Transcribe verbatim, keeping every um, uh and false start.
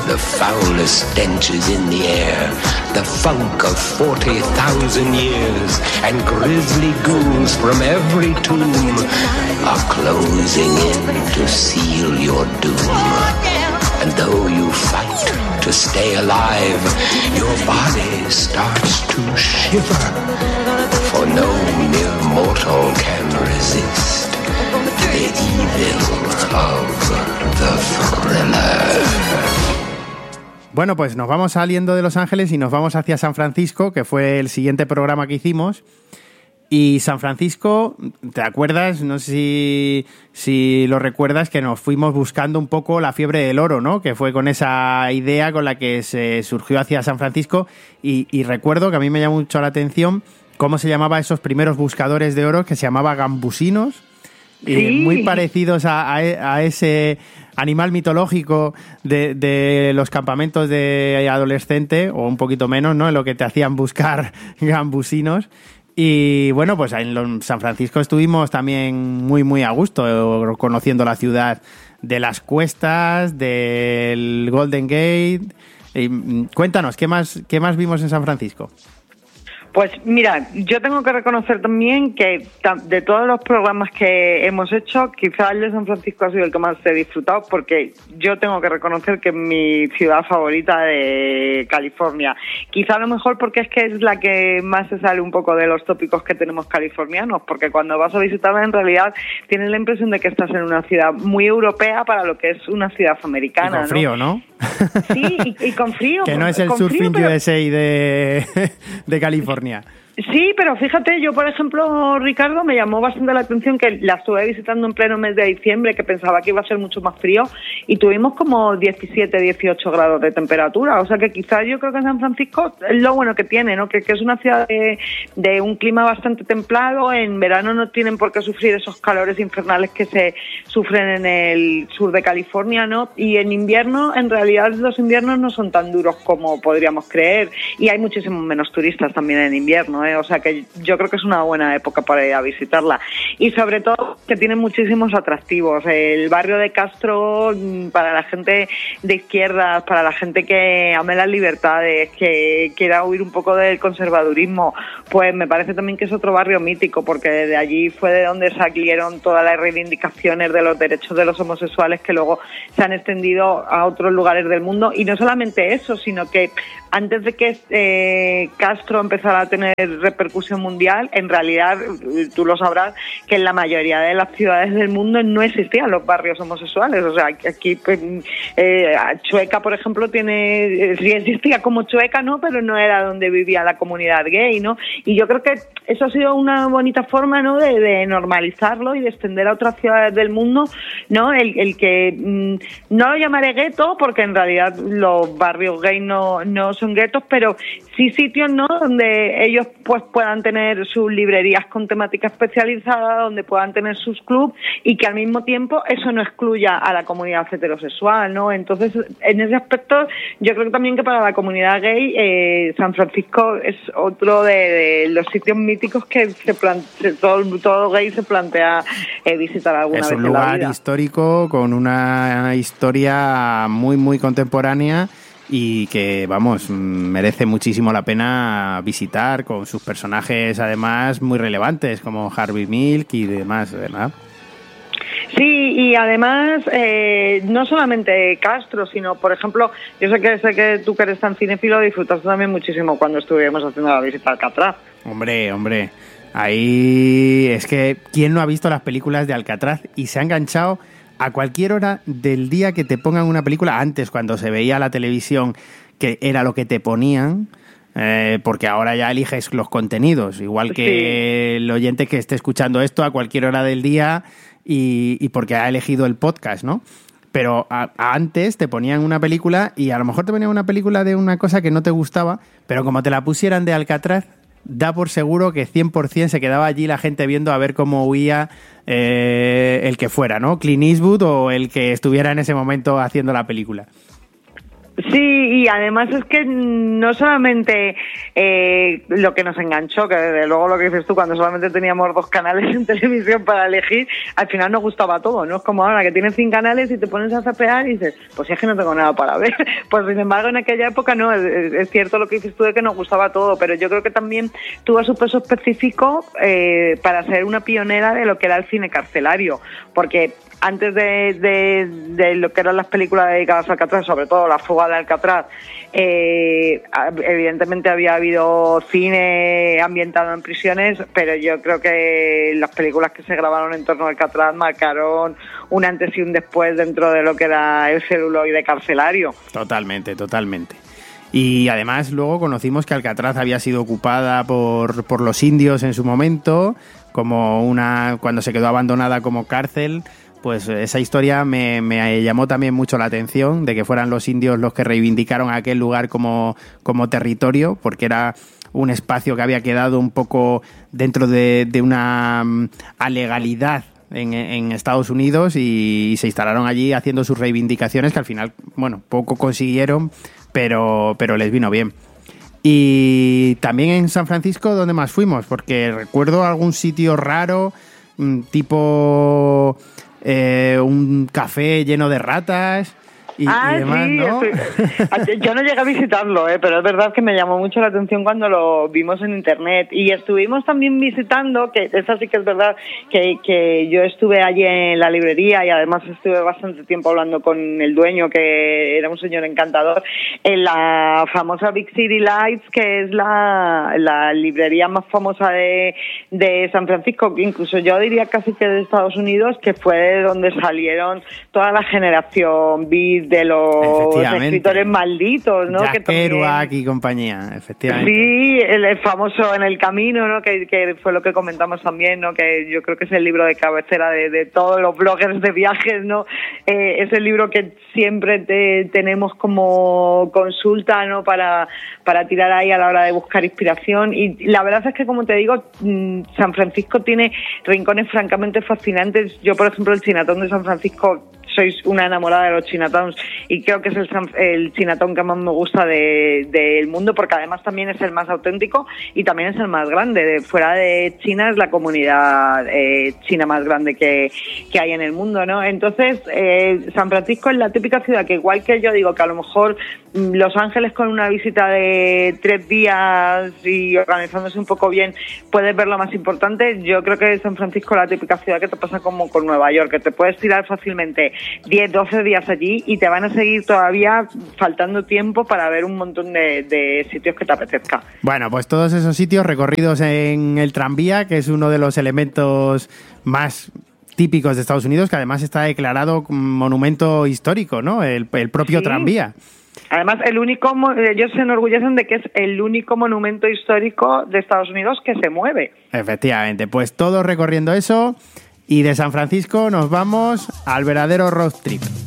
The foulest stench is in the air, the funk of forty thousand years, and grisly ghouls from every tomb are closing in to seal your doom. And though you fight to stay alive, your body starts to shiver, for no mere mortal can resist the evil of the thriller. Bueno, pues nos vamos saliendo de Los Ángeles y nos vamos hacia San Francisco, que fue el siguiente programa que hicimos. Y San Francisco, ¿te acuerdas? No sé si, si lo recuerdas, que nos fuimos buscando un poco la fiebre del oro, ¿no? Que fue con esa idea con la que se surgió hacia San Francisco. Y, y recuerdo que a mí me llamó mucho la atención cómo se llamaba esos primeros buscadores de oro, que se llamaba gambusinos. Sí. Y muy parecidos a, a, a ese animal mitológico de, de los campamentos de adolescente, o un poquito menos, ¿no? En lo que te hacían buscar gambusinos. Y bueno, pues en San Francisco estuvimos también muy, muy a gusto, conociendo la ciudad de las cuestas, del Golden Gate. Y cuéntanos, ¿qué más, qué más vimos en San Francisco? Pues mira, yo tengo que reconocer también que de todos los programas que hemos hecho, quizás el de San Francisco ha sido el que más he disfrutado, porque yo tengo que reconocer que es mi ciudad favorita de California. Quizá a lo mejor porque es que es la que más se sale un poco de los tópicos que tenemos californianos, porque cuando vas a visitarla en realidad tienes la impresión de que estás en una ciudad muy europea para lo que es una ciudad americana. Y con frío, ¿no? Sí, y, y con frío. Que no es el con Surfing frío, pero... U S A de, de California. Sí, pero fíjate, yo por ejemplo, Ricardo, me llamó bastante la atención que la estuve visitando en pleno mes de diciembre, que pensaba que iba a ser mucho más frío, y tuvimos como diecisiete, dieciocho grados de temperatura, o sea que quizás yo creo que San Francisco es lo bueno que tiene, ¿no? Que, que es una ciudad de, de un clima bastante templado, en verano no tienen por qué sufrir esos calores infernales que se sufren en el sur de California, ¿no? Y en invierno, en realidad los inviernos no son tan duros como podríamos creer, y hay muchísimos menos turistas también en invierno, ¿eh? O sea que yo creo que es una buena época para ir a visitarla. Y sobre todo que tiene muchísimos atractivos. El barrio de Castro, para la gente de izquierdas, para la gente que ame las libertades, que quiera huir un poco del conservadurismo, pues me parece también que es otro barrio mítico, porque de allí fue de donde salieron todas las reivindicaciones de los derechos de los homosexuales, que luego se han extendido a otros lugares del mundo. Y no solamente eso, sino que antes de que eh, Castro empezara a tener repercusión mundial, en realidad, tú lo sabrás, que en la mayoría de las ciudades del mundo no existían los barrios homosexuales. O sea, aquí pues, eh, Chueca, por ejemplo, tiene, sí existía como Chueca, ¿no? Pero no era donde vivía la comunidad gay, ¿no? Y yo creo que eso ha sido una bonita forma, ¿no? De, de normalizarlo y de extender a otras ciudades del mundo, ¿no? El, el que mmm, no lo llamaré gueto, porque en realidad los barrios gay no, no son guetos, pero sí sitios, ¿no? Donde ellos pues puedan tener sus librerías con temática especializada, donde puedan tener sus clubs, y que al mismo tiempo eso no excluya a la comunidad heterosexual, ¿no? Entonces, en ese aspecto, yo creo también que para la comunidad gay, eh, San Francisco es otro de, de los sitios míticos que se plante, todo, todo gay se plantea eh, visitar alguna vez en la vida. Es un lugar histórico con una historia muy, muy contemporánea, y que, vamos, merece muchísimo la pena visitar, con sus personajes además muy relevantes como Harvey Milk y demás, ¿verdad? Sí, y además eh, no solamente Castro, sino, por ejemplo, yo sé que sé que tú que eres tan cinéfilo disfrutaste también muchísimo cuando estuvimos haciendo la visita a Alcatraz. Hombre, hombre, ahí es que ¿quién no ha visto las películas de Alcatraz y se ha enganchado a cualquier hora del día que te pongan una película? Antes, cuando se veía la televisión, que era lo que te ponían, eh, porque ahora ya eliges los contenidos, igual que sí. El oyente que esté escuchando esto a cualquier hora del día y, y porque ha elegido el podcast, ¿no? Pero a, a antes te ponían una película y a lo mejor te ponían una película de una cosa que no te gustaba, pero como te la pusieran de Alcatraz, da por seguro que cien por ciento se quedaba allí la gente viendo a ver cómo huía eh, el que fuera, ¿no? Clint Eastwood o el que estuviera en ese momento haciendo la película. Sí, y además es que no solamente eh, lo que nos enganchó, que desde luego lo que dices tú, cuando solamente teníamos dos canales en televisión para elegir, al final nos gustaba todo, ¿no? Es como ahora que tienes cinco canales y te pones a zapear y dices, pues si es que no tengo nada para ver. Pues sin embargo en aquella época no, es, es cierto lo que dices tú de que nos gustaba todo, pero yo creo que también tuvo su peso específico eh, para ser una pionera de lo que era el cine carcelario, porque antes de, de, de lo que eran las películas dedicadas a Alcatraz, sobre todo La fuga de Alcatraz, eh, evidentemente había habido cine ambientado en prisiones, pero yo creo que las películas que se grabaron en torno a Alcatraz marcaron un antes y un después dentro de lo que era el celuloide carcelario. Totalmente, totalmente. Y además luego conocimos que Alcatraz había sido ocupada por, por los indios en su momento, como una cuando se quedó abandonada como cárcel. Pues esa historia me, me llamó también mucho la atención, de que fueran los indios los que reivindicaron aquel lugar como, como territorio, porque era un espacio que había quedado un poco dentro de, de una um, alegalidad en, en Estados Unidos y, y se instalaron allí haciendo sus reivindicaciones, que al final, bueno, poco consiguieron, pero, pero les vino bien. Y también en San Francisco, ¿dónde más fuimos? Porque recuerdo algún sitio raro, tipo... Eh, un café lleno de ratas y, ah, y demás, sí, ¿no? Estoy... Yo no llegué a visitarlo, ¿eh? Pero es verdad que me llamó mucho la atención cuando lo vimos en internet. Y estuvimos también visitando, que esa sí que es verdad, que, que yo estuve allí en la librería y además estuve bastante tiempo hablando con el dueño, que era un señor encantador, en la famosa Big City Lights, que es la, la librería más famosa de, de San Francisco, incluso yo diría casi que de Estados Unidos, que fue de donde salieron toda la generación Beat de los escritores malditos, ¿no? Jack que también... Kerouac y compañía, efectivamente. Sí, el, el famoso En el Camino, ¿no? Que, que fue lo que comentamos también, ¿no? Que yo creo que es el libro de cabecera de, de todos los bloggers de viajes, ¿no? Eh, es el libro que siempre te, tenemos como consulta, ¿no? Para, para tirar ahí a la hora de buscar inspiración. Y la verdad es que, como te digo, San Francisco tiene rincones francamente fascinantes. Yo, por ejemplo, el Chinatown de San Francisco, soy una enamorada de los Chinatowns y creo que es el, el Chinatown que más me gusta del de, mundo, porque además también es el más auténtico y también es el más grande. De, fuera de China es la comunidad eh, china más grande que, que hay en el mundo, ¿no? Entonces, eh, San Francisco es la típica ciudad que, igual que yo digo que a lo mejor Los Ángeles con una visita de tres días y organizándose un poco bien puedes ver lo más importante, yo creo que San Francisco es la típica ciudad que te pasa como con Nueva York, que te puedes tirar fácilmente diez, doce días allí y te van a seguir todavía faltando tiempo para ver un montón de, de sitios que te apetezca. Bueno, pues todos esos sitios recorridos en el tranvía, que es uno de los elementos más típicos de Estados Unidos, que además está declarado monumento histórico, ¿no? El, el propio sí. tranvía. Además, el único, ellos se enorgullecen de que es el único monumento histórico de Estados Unidos que se mueve. Efectivamente, pues todos recorriendo eso. Y de San Francisco nos vamos al verdadero road trip.